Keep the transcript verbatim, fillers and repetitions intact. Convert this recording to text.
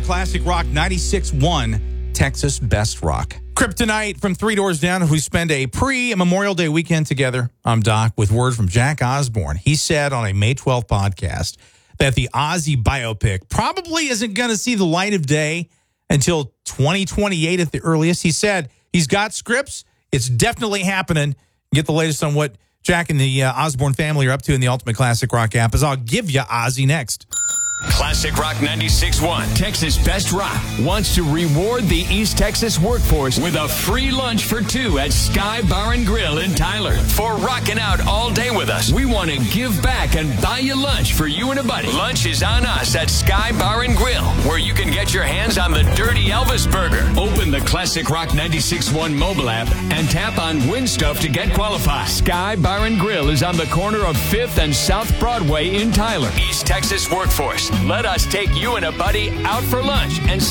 Classic Rock ninety-six point one, Texas Best Rock. Kryptonite from Three Doors Down, who spend a pre-Memorial Day weekend together. I'm Doc with word from Jack Osbourne. He said on a May twelfth podcast that the Ozzy biopic probably isn't going to see the light of day until twenty twenty-eight at the earliest. He said he's got scripts. It's definitely happening. Get the latest on what Jack and the uh, Osbourne family are up to in the Ultimate Classic Rock app, as I'll give you Ozzy next. Classic Rock ninety-six point one, Texas Best Rock, wants to reward the East Texas workforce with a free lunch for two at Sky Bar and Grill in Tyler. For rocking out all day with us, we want to give back and buy you lunch for you and a buddy. Lunch is on us at Sky Bar and Grill, where you can get your hands on the Dirty Elvis Burger. Open the Classic Rock ninety-six point one mobile app and tap on Win Stuff to get qualified. Sky Bar and Grill is on the corner of fifth and South Broadway in Tyler. East Texas workforce, let us take you and a buddy out for lunch and